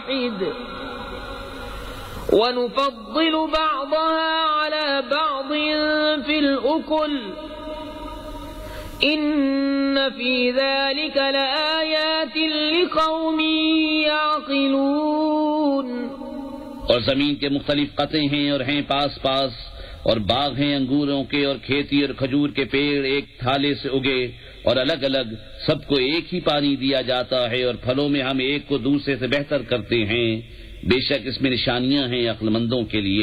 वाहिद वनुफद्दिलु बअदहा अला बअदिन फिल उकुल इन्न फी ज़ालिक लआयातिन लिक़ौमिन याक़िलून। और जमीन के मुख्तलिफ कते हैं और हैं पास पास, और बाग हैं अंगूरों के और खेती और खजूर के पेड़ एक थाले से उगे और अलग अलग, सबको एक ही पानी दिया जाता है और फलों में हम एक को दूसरे से बेहतर करते हैं। बेशक इसमें निशानियां हैं अक्लमंदों के लिए।